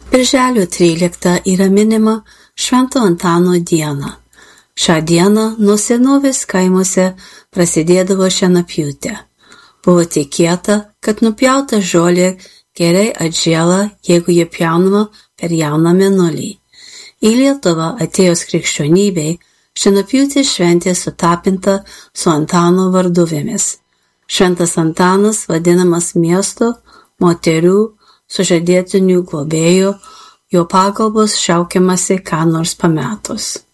Birželio 13 yra minima Švento Antano diena. Šią dieną nuo senovės kaimuose prasidėdavo šienapjūtė. Buvo tikėta, kad nupjauta žolė gerai atžėla, jeigu jie pjaunama per jauną mėnulį. Į Lietuvą atėjus krikščionybei, šienapjūtės šventė sutapinta su Antano varduvėmis. Šventas Antanas vadinamas miesto, moterių, sužadėtinių globėjų, jo pagalbos šaukiamasi ką nors pametus.